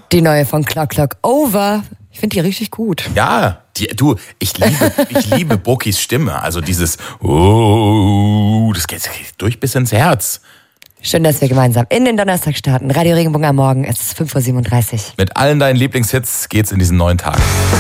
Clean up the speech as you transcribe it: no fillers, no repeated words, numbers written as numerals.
Die neue von Clock Clock Over. Ich finde die richtig gut. Ja, ich liebe Bokis Stimme. Also dieses das geht durch bis ins Herz. Schön, dass wir gemeinsam in den Donnerstag starten. Radio Regenbogen am Morgen, es ist 5:37 Uhr. Mit allen deinen Lieblingshits geht's in diesen neuen Tag.